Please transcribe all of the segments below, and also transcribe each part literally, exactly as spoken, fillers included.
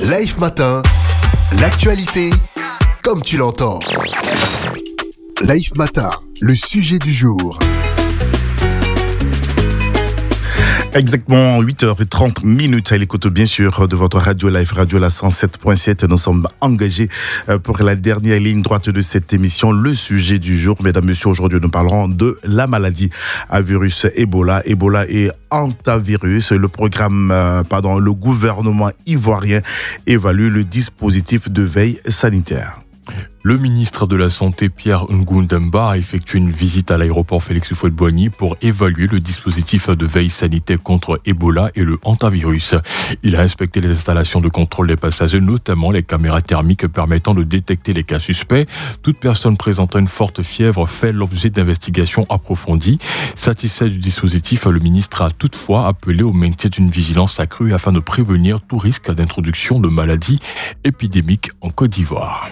Life Matin, l'actualité comme tu l'entends. Life Matin, le sujet du jour. Exactement, huit heures trente minutes à l'écoute bien sûr de votre radio Life, Radio La cent sept point sept. Nous sommes engagés pour la dernière ligne droite de cette émission, le sujet du jour. Mesdames, Messieurs, aujourd'hui nous parlerons de la maladie à virus Ebola. Ebola et hantavirus. Le programme, euh, pardon, le gouvernement ivoirien évalue le dispositif de veille sanitaire. Le ministre de la Santé, Pierre Ngundemba, a effectué une visite à l'aéroport Félix Houphouët-Boigny pour évaluer le dispositif de veille sanitaire contre Ebola et le hantavirus. Il a inspecté les installations de contrôle des passagers, notamment les caméras thermiques permettant de détecter les cas suspects. Toute personne présentant une forte fièvre fait l'objet d'investigations approfondies. Satisfait du dispositif, le ministre a toutefois appelé au maintien d'une vigilance accrue afin de prévenir tout risque d'introduction de maladies épidémiques en Côte d'Ivoire.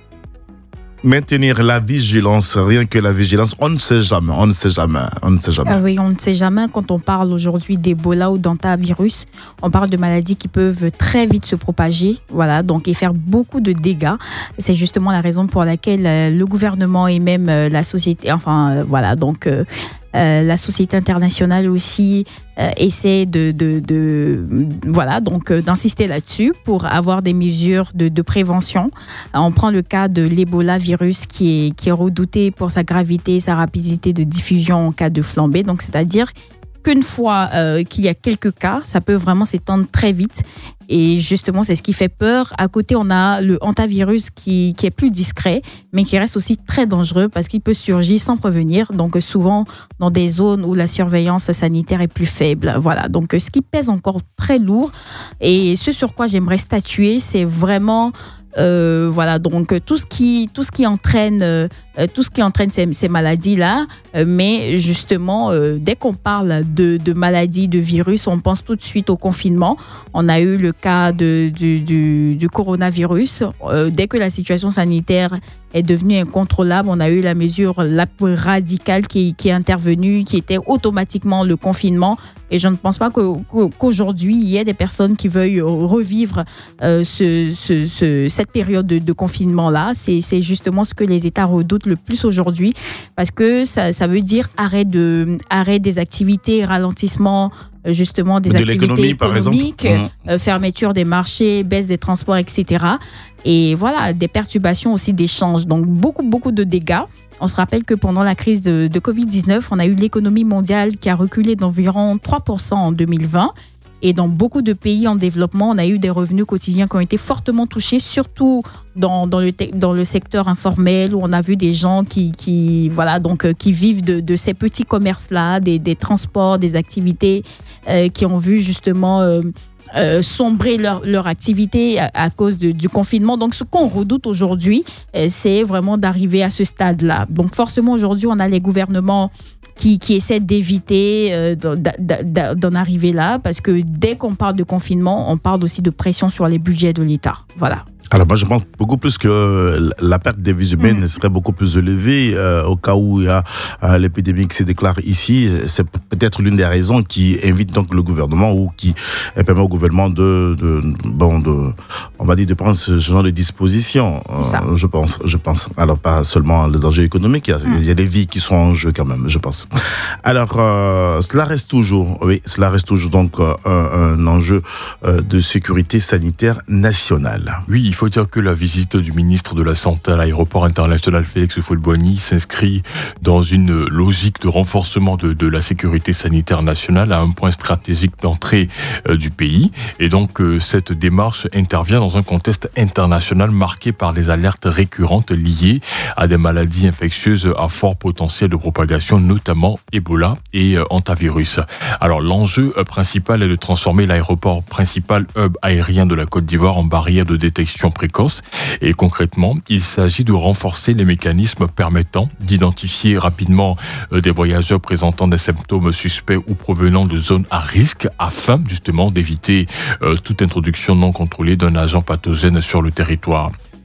Maintenir la vigilance, rien que la vigilance, on ne sait jamais, on ne sait jamais, on ne sait jamais. Ah oui, on ne sait jamais. Quand on parle aujourd'hui d'Ebola ou d'hantavirus, on parle de maladies qui peuvent très vite se propager, voilà, donc et faire beaucoup de dégâts. C'est justement la raison pour laquelle euh, le gouvernement et même euh, la société, enfin euh, voilà, donc euh, euh, la société internationale aussi euh, essaie de, de, de voilà, donc euh, d'insister là-dessus pour avoir des mesures de, de prévention. Euh, on prend le cas de l'Ebola virus qui est, qui est redouté pour sa gravité, sa rapidité de diffusion en cas de flambée. Donc, c'est-à-dire qu'une fois euh, qu'il y a quelques cas, ça peut vraiment s'étendre très vite. Et justement, c'est ce qui fait peur. À côté, on a le hantavirus qui, qui est plus discret, mais qui reste aussi très dangereux parce qu'il peut surgir sans prévenir. Donc, souvent, dans des zones où la surveillance sanitaire est plus faible. Voilà. Donc, ce qui pèse encore très lourd. Et ce sur quoi j'aimerais statuer, c'est vraiment... Euh, voilà, donc tout ce qui, tout ce qui entraîne, euh, tout ce qui entraîne ces, ces maladies-là, euh, mais justement, euh, dès qu'on parle de, de maladies, de virus, on pense tout de suite au confinement. On a eu le cas de, du, du, du coronavirus. Euh, dès que la situation sanitaire est devenue incontrôlable, on a eu la mesure la plus radicale qui, qui est intervenue, qui était automatiquement le confinement. Et je ne pense pas que, qu'aujourd'hui, il y ait des personnes qui veuillent revivre euh, ce, ce, ce, cette période de, de confinement-là. C'est, c'est justement ce que les États redoutent le plus aujourd'hui, parce que ça, ça veut dire arrêt, de, arrêt des activités, ralentissement justement des de activités économiques, mmh. euh, fermeture des marchés, baisse des transports, et cetera. Et voilà, des perturbations aussi d'échanges. Donc, beaucoup, beaucoup de dégâts. On se rappelle que pendant la crise de, de covid dix-neuf, on a eu l'économie mondiale qui a reculé d'environ trois pour cent en deux mille vingt. Et dans beaucoup de pays en développement, on a eu des revenus quotidiens qui ont été fortement touchés, surtout dans, dans, le, te- dans le secteur informel, où on a vu des gens qui, qui, voilà, donc, euh, qui vivent de, de ces petits commerces-là, des, des transports, des activités euh, qui ont vu justement euh, euh, sombrer leur, leur activité à, à cause de, du confinement. Donc, ce qu'on redoute aujourd'hui, euh, c'est vraiment d'arriver à ce stade-là. Donc, forcément, aujourd'hui, on a les gouvernements Qui, qui essaie d'éviter euh, d'en, d'en arriver là, parce que dès qu'on parle de confinement, on parle aussi de pression sur les budgets de l'État. Voilà. Alors moi je pense beaucoup plus que la perte des vies humaines mmh. serait beaucoup plus élevée euh, au cas où il y a euh, l'épidémie qui se déclare ici. C'est peut-être l'une des raisons qui invite donc le gouvernement ou qui permet au gouvernement de, de bon de on va dire de prendre ce genre de dispositions. Euh, je pense, je pense. Alors pas seulement les enjeux économiques, il y a, mmh. il y a des vies qui sont en jeu quand même, je pense. Alors euh, cela reste toujours, oui, cela reste toujours donc euh, un, un enjeu euh, de sécurité sanitaire nationale. Oui, il faut Il faut dire que la visite du ministre de la Santé à l'aéroport international Félix Houphouët-Boigny s'inscrit dans une logique de renforcement de, de la sécurité sanitaire nationale à un point stratégique d'entrée euh, du pays. Et donc, euh, cette démarche intervient dans un contexte international marqué par des alertes récurrentes liées à des maladies infectieuses à fort potentiel de propagation, notamment Ebola et euh, hantavirus. Alors, l'enjeu euh, principal est de transformer l'aéroport principal hub aérien de la Côte d'Ivoire en barrière de détection précoce. Et concrètement, il s'agit de renforcer les mécanismes permettant d'identifier rapidement des voyageurs présentant des symptômes suspects ou provenant de zones à risque afin justement d'éviter euh, toute introduction non contrôlée d'un agent pathogène sur le territoire.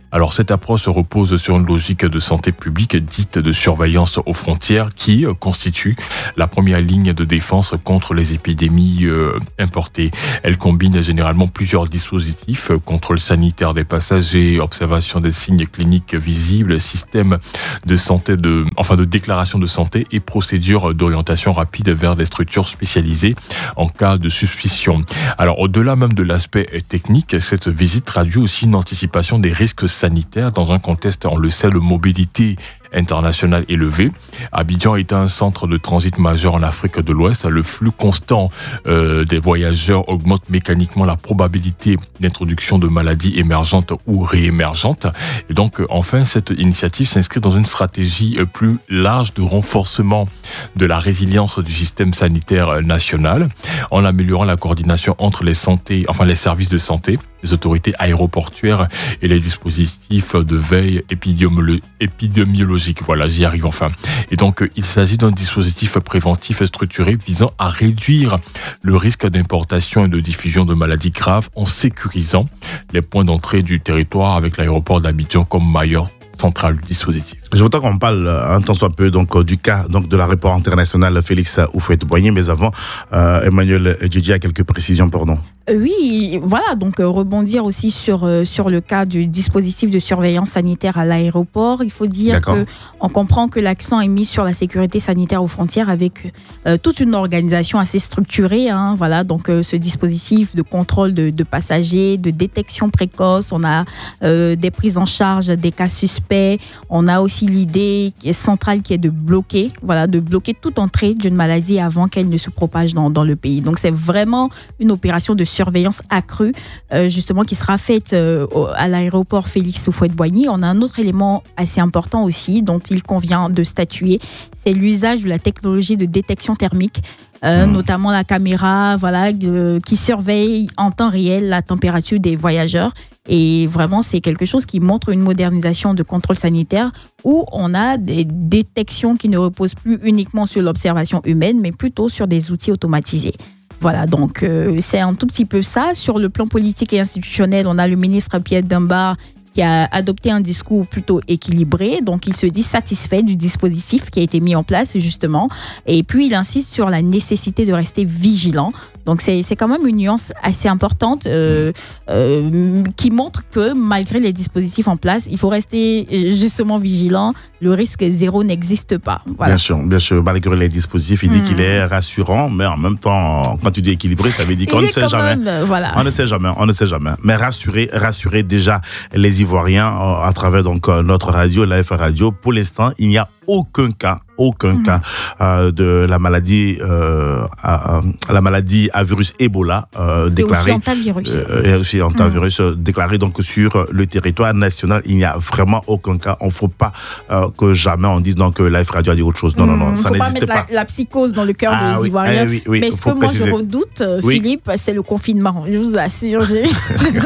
Alors cette approche repose sur une logique de santé publique dite de surveillance aux frontières qui constitue la première ligne de défense contre les épidémies euh, importées. Elle combine généralement plusieurs dispositifs, contrôle sanitaire des passagers, observation des signes cliniques visibles, système de santé de, enfin de déclaration de santé et procédure d'orientation rapide vers des structures spécialisées en cas de suspicion. Alors au-delà même de l'aspect technique, cette visite traduit aussi une anticipation des risques sanitaire dans un contexte, on le sait, de mobilité internationale élevée. Abidjan est un centre de transit majeur en Afrique de l'Ouest. Le flux constant euh, des voyageurs augmente mécaniquement la probabilité d'introduction de maladies émergentes ou réémergentes. Et donc, enfin, cette initiative s'inscrit dans une stratégie plus large de renforcement de la résilience du système sanitaire national en améliorant la coordination entre les santé, enfin les services de santé, les autorités aéroportuaires et les dispositifs de veille épidémiolo- épidémiologique. Voilà, j'y arrive enfin. Et donc, il s'agit d'un dispositif préventif structuré visant à réduire le risque d'importation et de diffusion de maladies graves en sécurisant les points d'entrée du territoire avec l'aéroport d'Abidjan comme maillon central du dispositif. Je voudrais qu'on parle un tant soit peu donc du cas donc de l'aéroport international Félix Houphouët-Boigny, mais avant euh, Emmanuel Djidji a quelques précisions pour nous. Oui, voilà, donc euh, rebondir aussi sur, euh, sur le cas du dispositif de surveillance sanitaire à l'aéroport. Il faut dire qu'on comprend que l'accent est mis sur la sécurité sanitaire aux frontières avec euh, toute une organisation assez structurée. Hein, voilà, donc euh, ce dispositif de contrôle de, de passagers, de détection précoce, on a euh, des prises en charge des cas suspects, on a aussi l'idée qui est centrale qui est de bloquer, voilà, de bloquer toute entrée d'une maladie avant qu'elle ne se propage dans, dans le pays. Donc c'est vraiment une opération de surveillance accrue, euh, justement, qui sera faite euh, à l'aéroport Félix Houphouët-Boigny. On a un autre élément assez important aussi, dont il convient de statuer, c'est l'usage de la technologie de détection thermique, euh, mmh. notamment la caméra, voilà, euh, qui surveille en temps réel la température des voyageurs. Et vraiment, c'est quelque chose qui montre une modernisation de contrôle sanitaire où on a des détections qui ne reposent plus uniquement sur l'observation humaine, mais plutôt sur des outils automatisés. Voilà, donc euh, c'est un tout petit peu ça. Sur le plan politique et institutionnel, on a le ministre Pierre Dunbar qui a adopté un discours plutôt équilibré. Donc, il se dit satisfait du dispositif qui a été mis en place, justement. Et puis, il insiste sur la nécessité de rester vigilant. Donc, c'est, c'est quand même une nuance assez importante euh, euh, qui montre que malgré les dispositifs en place, il faut rester justement vigilant. Le risque zéro n'existe pas. Voilà. Bien sûr, bien sûr. Malgré les dispositifs, il dit mmh. qu'il est rassurant, mais en même temps, quand tu dis équilibré, ça veut dire qu'on ne sait jamais. Même, voilà. On ne sait jamais, on ne sait jamais. Mais rassurer, rassurer déjà les Ivoiriens à travers donc notre radio, la F Radio. Pour l'instant, il n'y a aucun cas, aucun mmh. cas euh, de la maladie, euh, à, à, la maladie à virus Ebola euh, déclarée. Et aussi antivirus. Euh, et aussi antivirus mmh. déclaré donc sur le territoire national. Il n'y a vraiment aucun cas. On ne faut pas euh, que jamais on dise donc que la F Radio a dit autre chose. Non, mmh. non, non, ça n'existe pas. Il ne faut pas mettre la, la psychose dans le cœur ah, des oui, Ivoiriens. Eh, oui, oui, mais ce que préciser. moi je redoute, oui. Philippe, c'est le confinement. Je vous assure, j'ai, j'ai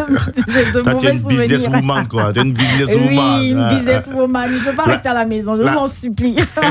de Toi, mauvais tu es une souvenirs. businesswoman, quoi. Tu es une businesswoman. Oui, une businesswoman. Je ne peux pas rester à la maison. Je m'en supplie.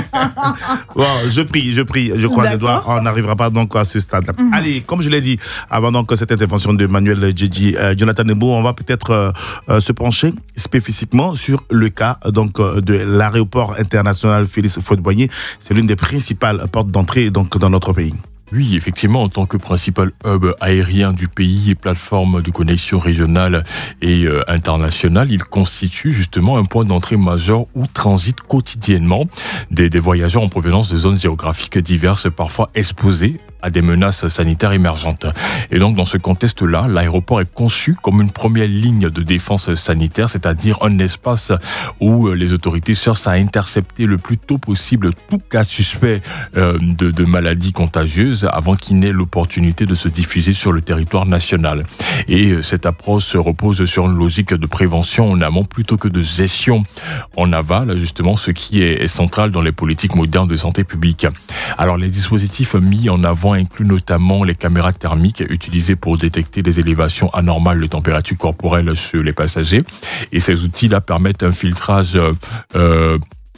Bon, je prie, je prie, je croise les doigts, on n'arrivera pas donc à ce stade. Mm-hmm. Allez, comme je l'ai dit avant donc cette intervention de Emmanuel Djidji, euh, Jonathan Nebo, on va peut-être euh, euh, se pencher spécifiquement sur le cas donc euh, de l'aéroport international Félix Houphouët-Boigny. C'est l'une des principales portes d'entrée donc dans notre pays. Oui, effectivement, en tant que principal hub aérien du pays et plateforme de connexion régionale et euh, internationale, il constitue justement un point d'entrée majeur où transitent quotidiennement des, des voyageurs en provenance de zones géographiques diverses, parfois exposées à des menaces sanitaires émergentes. Et donc, dans ce contexte-là, l'aéroport est conçu comme une première ligne de défense sanitaire, c'est-à-dire un espace où les autorités cherchent à intercepter le plus tôt possible tout cas suspect euh, de, de maladies contagieuses avant qu'il n'ait l'opportunité de se diffuser sur le territoire national. Et cette approche repose sur une logique de prévention en amont plutôt que de gestion en aval, justement, ce qui est, est central dans les politiques modernes de santé publique. Alors, les dispositifs mis en avant inclut notamment les caméras thermiques utilisées pour détecter les élévations anormales de température corporelle chez les passagers. Et ces outils-là permettent un filtrage euh,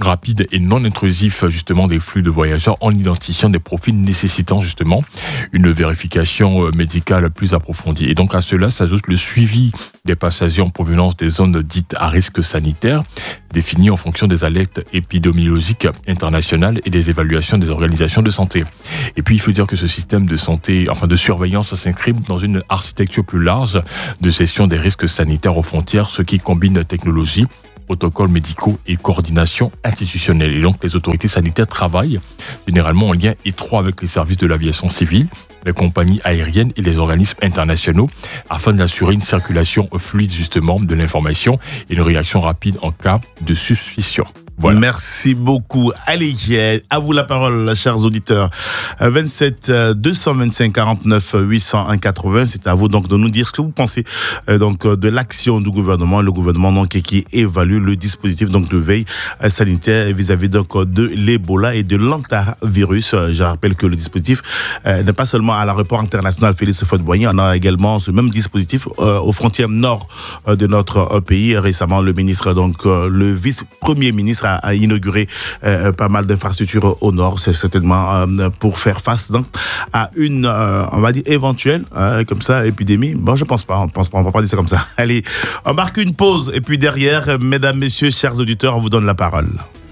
rapide et non intrusif justement des flux de voyageurs en identifiant des profils nécessitant justement une vérification médicale plus approfondie. Et donc à cela s'ajoute le suivi des passagers en provenance des zones dites à risque sanitaire, définies en fonction des alertes épidémiologiques internationales et des évaluations des organisations de santé. Et puis il faut dire que ce système de santé, enfin de surveillance s'inscrit dans une architecture plus large de gestion des risques sanitaires aux frontières, ce qui combine technologie, protocoles médicaux et coordination institutionnelle. Et donc, les autorités sanitaires travaillent généralement en lien étroit avec les services de l'aviation civile, les compagnies aériennes et les organismes internationaux afin d'assurer une circulation fluide justement de l'information et une réaction rapide en cas de suspicion. Voilà. Merci beaucoup. Allez, à vous la parole, chers auditeurs. vingt-sept deux cent vingt-cinq quarante-neuf huit cent un quatre-vingts, c'est à vous donc de nous dire ce que vous pensez donc de l'action du gouvernement, le gouvernement donc qui évalue le dispositif donc de veille sanitaire vis-à-vis donc de l'Ebola et de l'antavirus. Je rappelle que le dispositif n'est pas seulement à l'aéroport international Félix Houphouët-Boigny, on a également ce même dispositif aux frontières nord de notre pays. Récemment, le ministre donc le vice-premier ministre a, a inauguré euh, pas mal d'infrastructures au nord, c'est certainement euh, pour faire face donc, à une, euh, on va dire éventuelle, euh, comme ça, épidémie. Bon, je pense pas, on pense pas, on va pas dire ça comme ça. Allez, on marque une pause et puis derrière, mesdames, messieurs, chers auditeurs, on vous donne la parole.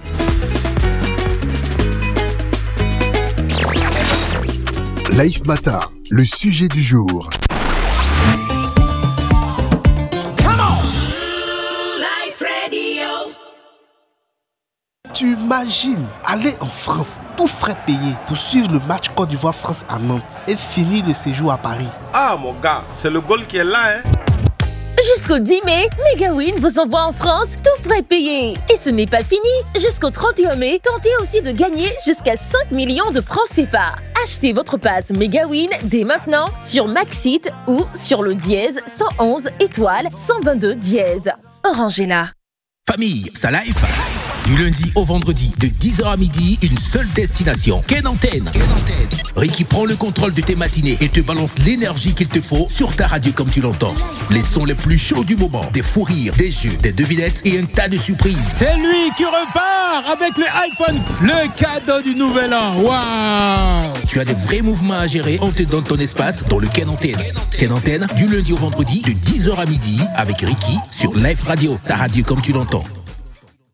Life Matin, le sujet du jour. Tu imagines aller en France, tout frais payé, pour suivre le match Côte d'Ivoire-France à Nantes et finir le séjour à Paris. Ah mon gars, c'est le goal qui est là, hein. Jusqu'au dix mai, Megawin vous envoie en France tout frais payé. Et ce n'est pas fini. Jusqu'au trente et un mai, tentez aussi de gagner jusqu'à cinq millions de francs C F A. Achetez votre passe Megawin dès maintenant sur Maxit ou sur le dièse cent onze étoile cent vingt-deux dièse. Orange est là. Famille, ça life. Du lundi au vendredi, de dix heures à midi, une seule destination. Ken Antenne. Ken Antenne. Ricky prend le contrôle de tes matinées et te balance l'énergie qu'il te faut sur ta radio comme tu l'entends. Les sons les plus chauds du moment, des fous rires, des jeux, des devinettes et un tas de surprises. C'est lui qui repart avec le iPhone, le cadeau du nouvel an. Waouh! Tu as des vrais mouvements à gérer, on te donne ton espace dans le Ken Antenne. Ken Antenne, du lundi au vendredi, de dix heures à midi, avec Ricky sur Life Radio, ta radio comme tu l'entends.